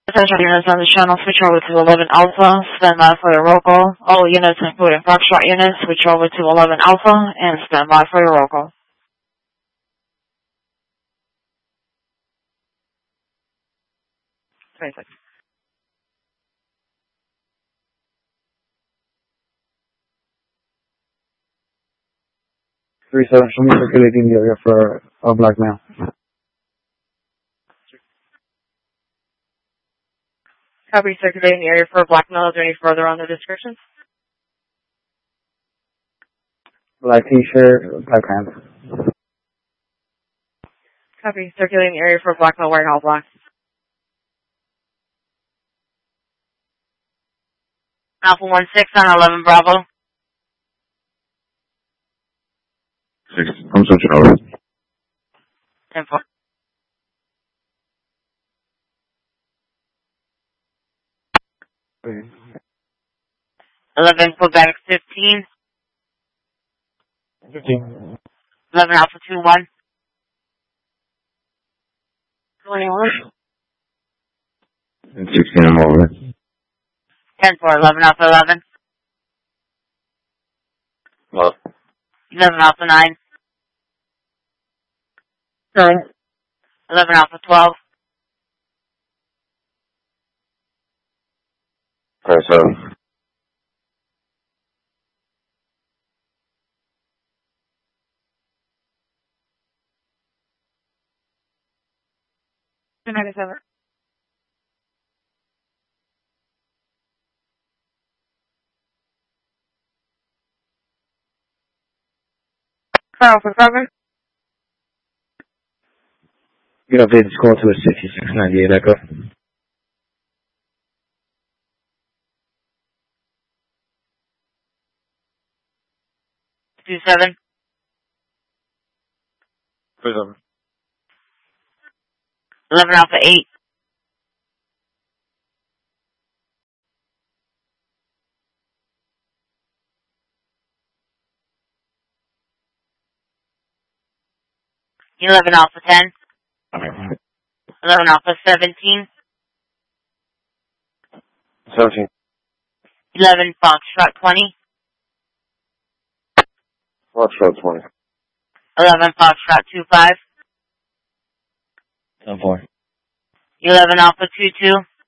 Attention units on the channel, switch over to 11 Alpha, stand by for your roll call. All units, including Foxtrot units, switch over to 11 Alpha and stand by for your roll call. Perfect. 37, show me circulating the area for a black male. Copy, circulating the area for a black male. Is there any further on the description? Black t-shirt, black pants. Copy, circulating the area for a black male wearing all black. Alpha 1-6 on 11 Bravo. 6, I'm switching over. 10-4. Okay. 11 Quebec 15. 15. 11 Alpha 2-1. 21. And 16, I'm over. 10-4, 11 Alpha 11. Well, 11 Alpha 9. 9. 11 Alpha 12. press up. Good night, it's over. Carl for cover. You can update the score to a 6698 Echo. 2-7. Press up. 11 Alpha 8. 11 Alpha 10. 11 Alpha 17. 17. 11 Foxtrot 20. Foxtrot 20. 11 Foxtrot 25. 10-4. 11 Alpha 22.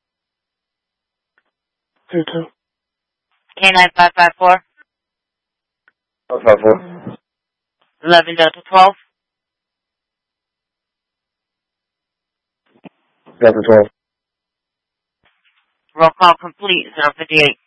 2-2. K9 554. 554. 11 Delta 12. Delta 12. Roll call complete. 058.